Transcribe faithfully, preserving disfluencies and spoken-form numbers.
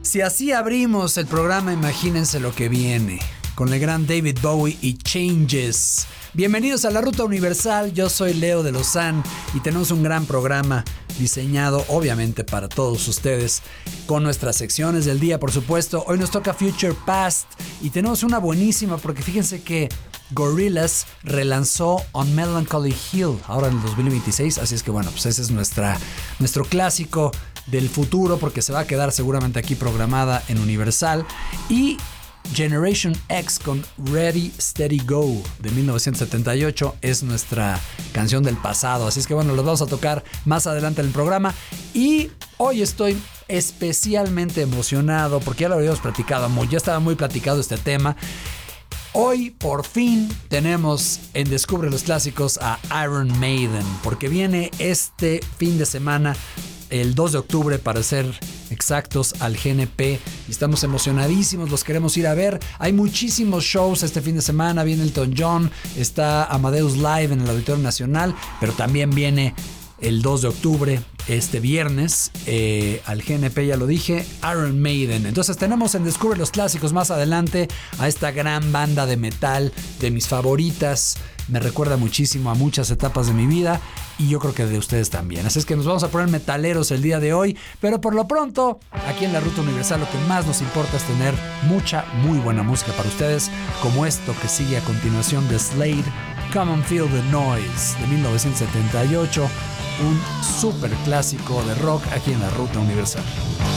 Si así abrimos el programa, imagínense lo que viene, con el gran David Bowie y Changes. Bienvenidos a La Ruta Universal, yo soy Leo de Lozán y tenemos un gran programa diseñado obviamente para todos ustedes, con nuestras secciones del día, por supuesto. Hoy nos toca Future Past y tenemos una buenísima porque fíjense que Gorillaz relanzó On Melancholy Hill ahora en el dos mil veintiséis, así es que bueno, pues ese es nuestra, nuestro clásico del futuro porque se va a quedar seguramente aquí programada en Universal. Y Generation X con Ready Steady Go de mil novecientos setenta y ocho es nuestra canción del pasado, así es que bueno, los vamos a tocar más adelante en el programa. Y hoy estoy especialmente emocionado porque ya lo habíamos platicado, ya estaba muy platicado este tema. Hoy por fin tenemos en Descubre los Clásicos a Iron Maiden, porque viene este fin de semana, el dos de octubre para ser exactos, al G N P, y estamos emocionadísimos, los queremos ir a ver. Hay muchísimos shows este fin de semana, viene Elton John, está Amadeus Live en el Auditorio Nacional, pero también viene el dos de octubre, este viernes, eh, al G N P, ya lo dije, Iron Maiden. Entonces tenemos en Descubre los Clásicos más adelante a esta gran banda de metal, de mis favoritas. Me recuerda muchísimo a muchas etapas de mi vida y yo creo que de ustedes también. Así es que nos vamos a poner metaleros el día de hoy, pero por lo pronto, aquí en La Ruta Universal lo que más nos importa es tener mucha, muy buena música para ustedes, como esto que sigue a continuación de Slade, Come and Feel the Noise, de mil novecientos setenta y ocho, un super clásico de rock aquí en La Ruta Universal.